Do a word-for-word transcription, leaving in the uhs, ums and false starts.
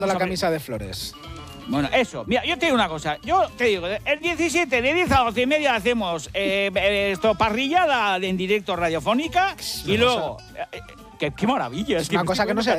la camisa de flores. Bueno, eso. Mira, yo te digo una cosa. Yo te digo, el diecisiete de diez a doce y media hacemos eh, esto, parrillada en directo radiofónica. Y luego... Eh, qué, qué maravilla. Es, es una cosa que no se